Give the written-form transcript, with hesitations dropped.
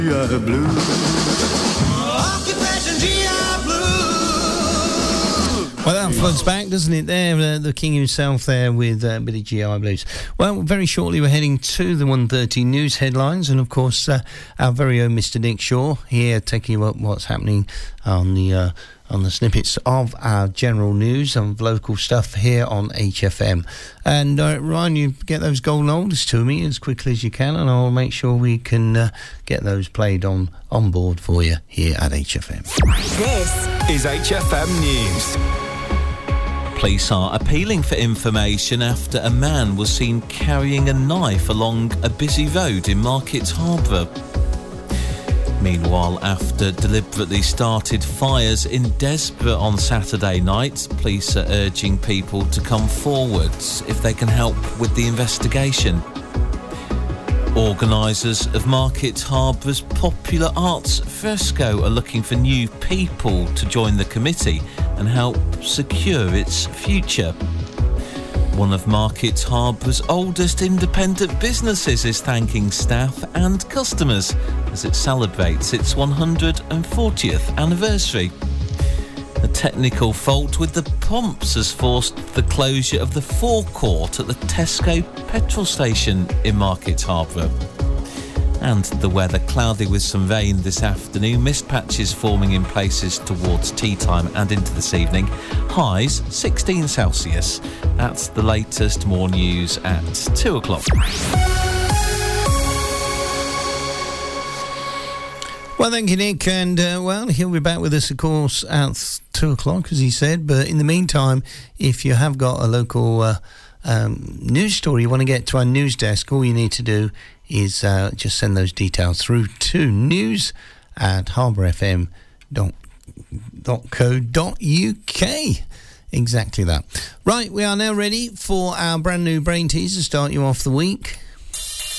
Blue. Well, that floods back, doesn't it, there? The King himself there with a bit of GI Blues. Well, very shortly we're heading to the 1:30 news headlines, and of course our very own Mr. Nick Shaw here taking you up what's happening on the snippets of our general news and local stuff here on HFM. And Ryan, you get those golden oldies to me as quickly as you can, and I'll make sure we can get those played on board for you here at HFM. This is HFM News. Police are appealing for information after a man was seen carrying a knife along a busy road in Market Harborough. Meanwhile, after deliberately started fires in Desborough on Saturday night, police are urging people to come forward if they can help with the investigation. Organisers of Market Harbour's Popular Arts Fresco are looking for new people to join the committee and help secure its future. One of Market Harbour's oldest independent businesses is thanking staff and customers as it celebrates its 140th anniversary. A technical fault with the pumps has forced the closure of the forecourt at the Tesco petrol station in Market Harborough. And the weather cloudy with some rain this afternoon, mist patches forming in places towards tea time and into this evening. Highs 16 Celsius. That's the latest. More news at 2 o'clock. Well, thank you, Nick, and he'll be back with us, of course, at 2 o'clock, as he said. But in the meantime, if you have got a local news story you want to get to our news desk, all you need to do is just send those details through to news@harbourfm.co.uk. Exactly that. Right, we are now ready for our brand new brain teaser to start you off the week.